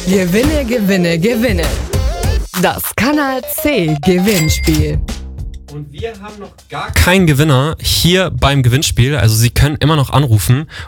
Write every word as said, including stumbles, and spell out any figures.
Gewinne, gewinne, gewinne. Das Kanal C Gewinnspiel. Und wir haben noch gar keinen Gewinner hier beim Gewinnspiel. Also Sie können immer noch anrufen